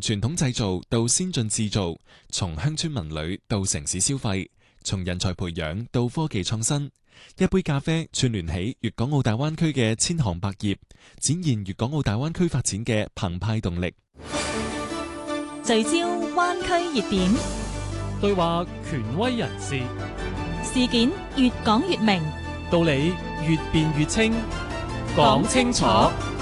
傳統製造到先進製造，從鄉村文旅到城市消費，從人才培養到科技創新，一杯咖啡串聯起粵港澳大灣區嘅千行百業，展現粵港澳大灣區發展嘅澎湃動力。 聚焦灣區熱點， 對話權威人士， 事件越講越明， 道理越辯越清，講清楚。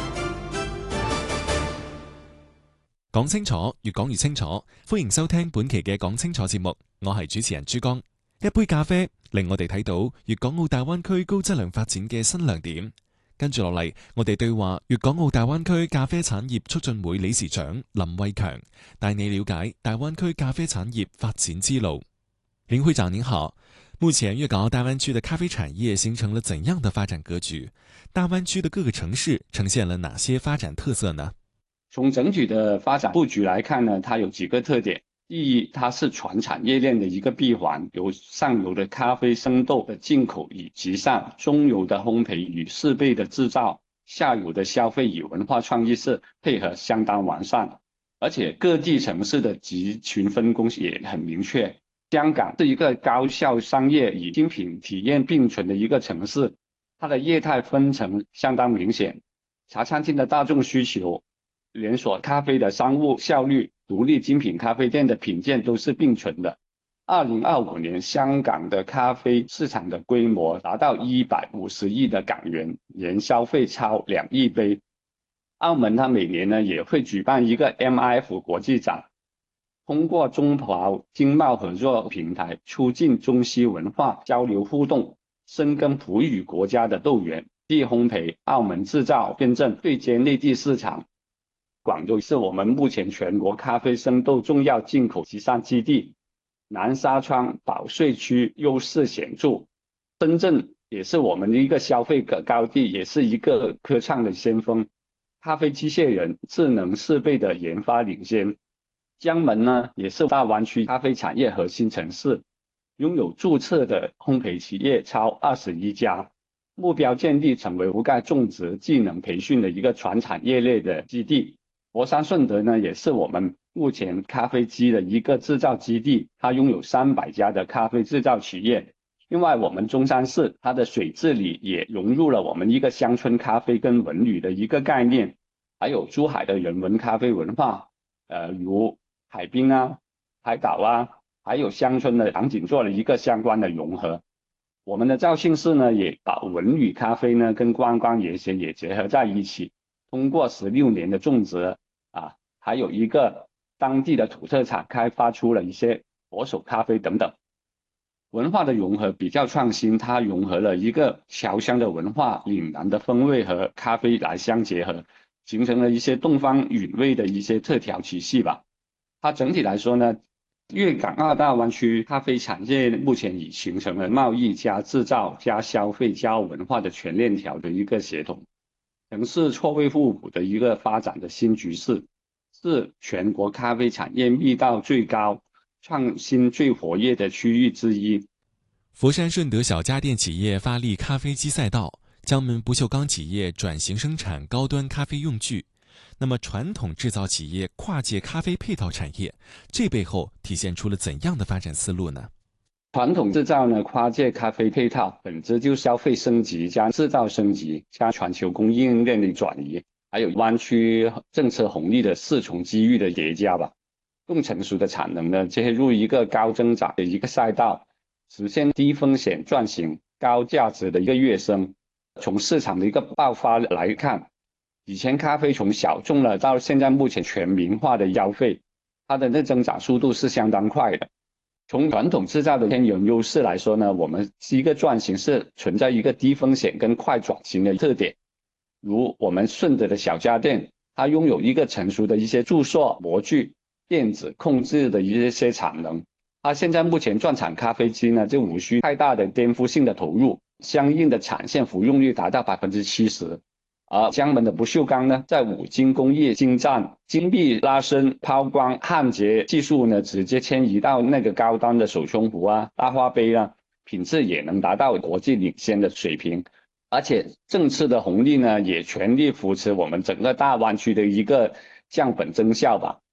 講清楚，越講越清楚。歡迎收聽本期嘅講清楚節目，我係主持人朱剛。一杯咖啡令我哋睇到粵港澳大灣區高質量發展嘅新亮點。跟住落嚟，我哋對話粵港澳大灣區咖啡產業促進會理事長林偉強，帶你了解大灣區咖啡產業發展之路。林會長您好，目前粵港澳大灣區的咖啡產業形成了怎樣的發展格局？大灣區的各個城市呈現了哪些發展特色呢？ 從整體的發展布局來看呢，它有幾個特點。第一，它是全產業鏈的一個閉環，由上游的咖啡生豆的進口與集散，中游的烘焙與試焙的製造，下游的消費與文化創意是配合相當完善，而且各地城市的集群分工也很明確。香港是一個高效商業與精品體驗並存的一個城市，它的業態分層相當明顯，茶餐廳的大眾需求，連鎖咖啡的商務效率，獨立精品咖啡店的品鑑都是並存的。2025年，香港的咖啡市場的規模達到150億的港元，年消費超2億杯。澳門它每年呢也會舉辦一個 MIF 國際展，通過中葡經貿合作平台，促進中西文化交流互動，深耕葡語國家的豆源，地烘焙、澳門製造認證，對接內地市場。廣州是我們目前全國咖啡生豆重要進口集散基地，南沙窗保稅區優勢顯著。深圳也是我們的一個消費高地，也是一個科創的先鋒，咖啡機械人、智能設備的研發領先。江門呢，也是大灣區咖啡產業核心城市，擁有註冊的烘焙企業超21家，目標建立成為覆蓋種植技能培訓的一個全產業鏈的基地。佛山順德呢，也是我們目前咖啡機的一個製造基地，它擁有300家的咖啡製造企業。另外，我們中山市它的水治理也融入了我們一個鄉村咖啡跟文旅的一個概念，還有珠海的人文咖啡文化，如海濱啊、海島啊，還有鄉村的場景做了一個相關的融合。我們的肇慶市呢，也把文旅咖啡呢跟觀光研學也結合在一起，通過16年的種植還有一個當地的土特產，開發出了一些佛手咖啡等等。文化的融合比較創新，它融合了一個僑鄉的文化、嶺南的風味和咖啡來相結合，形成了一些東方韻味的一些特調體系吧。它整體來說呢，粵港澳大灣區咖啡產業目前已形成了貿易加製造加消費加文化的全鏈條的一個協同，城市錯位互補的一個發展的新局勢，是全國咖啡產業密度最高、創新最活躍的區域之一。 佛山順德小家電企業發力咖啡機賽道，江門不鏽鋼企業轉型生產高端咖啡用具。那麼傳統製造企業跨界咖啡配套產業，這背後體現出了怎樣的發展思路呢？ 傳統製造呢，跨界咖啡配套本質就消費升級加製造升級加全球供應鏈的轉移，還有灣區政策紅利的4重機遇的疊加吧。更成熟的產能呢，切入一個高增長的一個賽道，實現低風險轉型、高價值的一個躍升。從市場的一個爆發來看，以前咖啡從小眾了到現在目前全民化的消費，它的那增長速度是相當快的。從傳統製造的天然優勢來說呢，我們一個轉型是存在一個低風險跟快轉型的特點。如我們順德的小家電，它擁有一個成熟的一些注塑模具、電子控制的一些產能。它現在目前轉產咖啡機呢，就無需太大的顛覆性的投入，相應的產線服用率達到70%。而江門的不鏽鋼呢，在五金工藝精湛、精密拉伸、拋光、焊接技術呢，直接遷移到那個高端的手沖壺啊、大花杯啊，品質也能達到國際領先的水平。而且政策的紅利呢，也全力扶持我們整個大灣區的一個降本增效吧。